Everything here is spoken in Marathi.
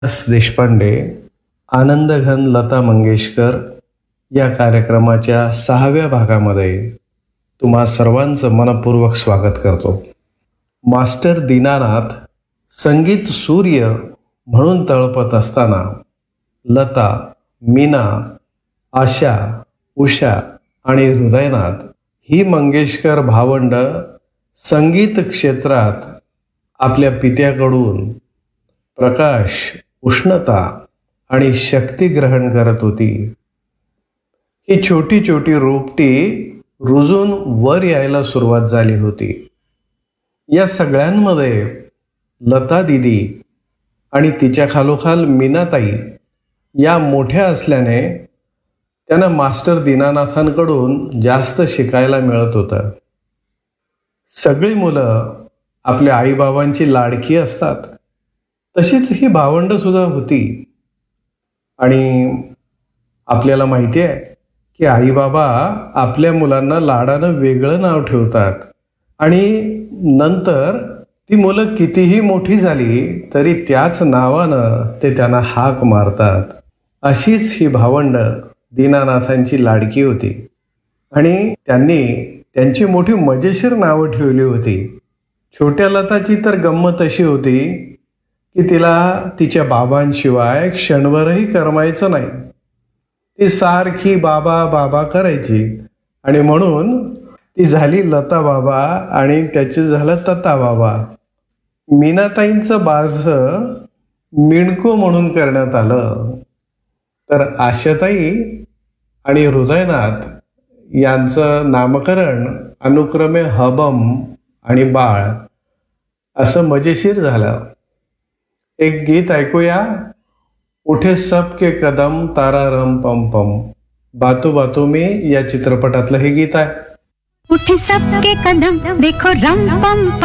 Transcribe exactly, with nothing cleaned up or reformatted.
एस देशपांडे, आनंदघन लता मंगेशकर या कार्यक्रमाच्या सहाव्या भागामध्ये तुम्हा सर्वांचं मनपूर्वक स्वागत करतो. मास्टर दीनानाथ संगीत सूर्य म्हणून तळपत असताना लता, मीना, आशा, उषा आणि हृदयनाथ ही मंगेशकर भावंड संगीत क्षेत्रात आपल्या पित्याकडून प्रकाश, उष्णता आणि शक्ती ग्रहण करत होती. ही छोटी छोटी रोपटी रुजून वर यायला सुरुवात झाली होती. या सगळ्यांमध्ये लता दिदी आणि तिच्या खालोखाल मीनाताई या मोठ्या असल्याने त्यांना मास्टर दीनानाथांकडून जास्त शिकायला मिळत होतं. सगळी मुलं आपल्या आईबाबांची लाडकी असतात, तशीच ही भावंड सुद्धा होती. आणि आपल्याला माहिती आहे की आईबाबा आपल्या मुलांना लाडानं वेगळं नाव ठेवतात आणि नंतर ती मुलं कितीही मोठी झाली तरी त्याच नावानं ते त्यांना हाक मारतात. अशीच ही भावंड दीनानाथांची लाडकी होती आणि त्यांनी त्यांची मोठी मजेशीर नावं ठेवली होती. छोट्या लताची तर गंमत अशी होती की तिला तिच्या बाबांशिवाय क्षणभरही करमायचं नाही. ती सारखी बाबा बाबा करायची आणि म्हणून ती झाली लता बाबा आणि त्याची झालं तता बाबा. मीनाताईंचं बाळसं मिणको म्हणून करण्यात आलं, तर आशाताई आणि हृदयनाथ यांचं नामकरण अनुक्रमे हबम आणि बाळ असं मजेशीर झालं. एक गीत ऐकूया. उठे सबके कदम तारारम पम पम. बातू बातू में या चित्रपटातलं हे गीत आहे. उठे सबके कदम देखो रम पम